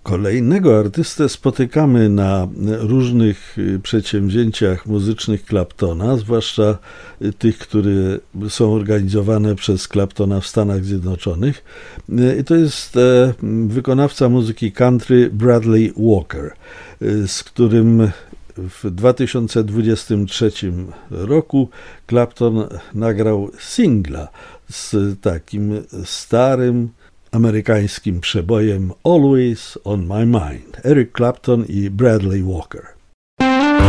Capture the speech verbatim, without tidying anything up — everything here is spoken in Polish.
Kolejnego artystę spotykamy na różnych przedsięwzięciach muzycznych Claptona, zwłaszcza tych, które są organizowane przez Claptona w Stanach Zjednoczonych. I to jest wykonawca muzyki country Bradley Walker, z którym w dwa tysiące dwudziestym trzecim roku Clapton nagrał singla z takim starym amerykańskim przebojem Always on My Mind. Eric Clapton i Bradley Walker.